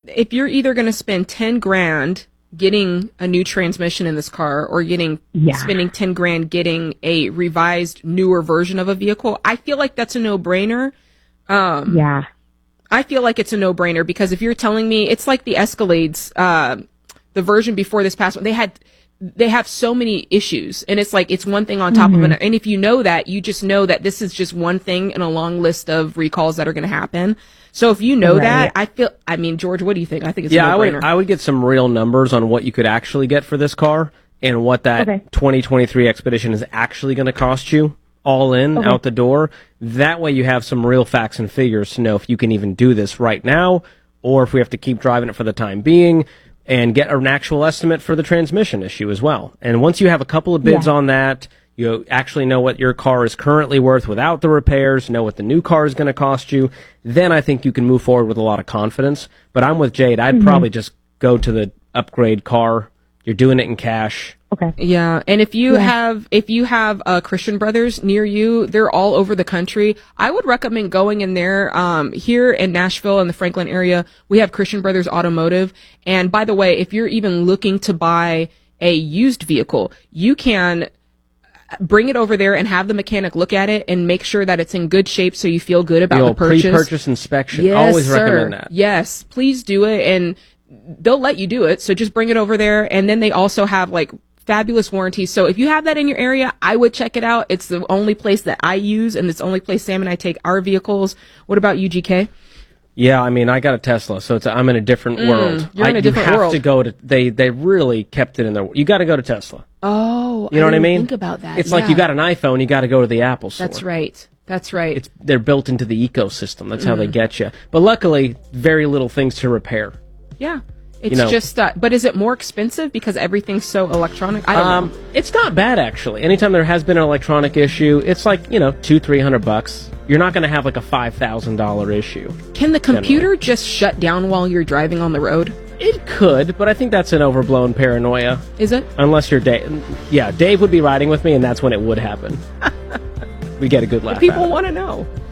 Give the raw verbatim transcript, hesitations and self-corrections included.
if you're either going to spend ten grand getting a new transmission in this car or getting Yeah. spending ten grand getting a revised newer version of a vehicle, I feel like that's a no-brainer. Um, Yeah. I feel like it's a no-brainer because if you're telling me it's like the Escalades, uh, the version before this past one, they had, they have so many issues and it's like, it's one thing on top Mm-hmm. of another. And if you know that, you just know that this is just one thing in a long list of recalls that are going to happen. So if you know Right. that, I feel, I mean, George, what do you think? I think it's Yeah, a I no-brainer. would, I would get some real numbers on what you could actually get for this car and what that Okay. twenty twenty-three Expedition is actually going to cost you all in, Okay. out the door. That way you have some real facts and figures to know if you can even do this right now or if we have to keep driving it for the time being and get an actual estimate for the transmission issue as well. And once you have a couple of bids Yeah. on that, you actually know what your car is currently worth without the repairs, know what the new car is going to cost you, then I think you can move forward with a lot of confidence. But I'm with Jade. I'd Mm-hmm. probably just go to the upgrade car. You're doing it in cash. Okay. Yeah, and if you Yeah. have if you have uh, Christian Brothers near you, they're all over the country. I would recommend going in there. Um, here in Nashville in the Franklin area, we have Christian Brothers Automotive. And by the way, if you're even looking to buy a used vehicle, you can bring it over there and have the mechanic look at it and make sure that it's in good shape so you feel good about The the old purchase. pre-purchase inspection. Yes, Always sir. recommend that. Yes, please do it, and they'll let you do it. So just bring it over there, and then they also have like fabulous warranties. So if you have that in your area, I would check it out. It's the only place that I use, and it's the only place Sam and I take our vehicles. What about you, G K? Yeah, I mean, I got a Tesla, so it's I'm in a different world. you're in I, a different you have world. to go to. They they really kept it in their. You got to go to Tesla. Oh, You know what I didn't mean? Think about that. It's like you Yeah. got an iPhone, you got to go to the Apple store. That's right. That's right. It's they're built into the ecosystem. That's how they Mm. get you. But luckily, very little things to repair. yeah. It's you know. just, uh, but is it more expensive because everything's so electronic? I don't Um, know. it's not bad actually. Anytime there has been an electronic issue, it's like you know two three hundred bucks. You're not going to have like a five thousand dollar issue. Can the computer just shut down while you're driving on the road? It could, but I think that's an overblown paranoia. Is it? Unless you're Dave. Yeah, Dave would be riding with me, and that's when it would happen. We get a good laugh. People at it. want to know.